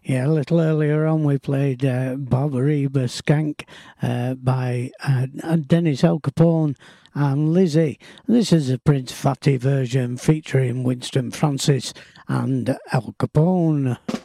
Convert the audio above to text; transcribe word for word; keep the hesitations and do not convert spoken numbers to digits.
Yeah, a little earlier on we played uh, Barbariba Skank uh, by uh, Dennis Al Capone and Lizzie. This is a Prince Fatty version featuring Winston Francis and Al Capone.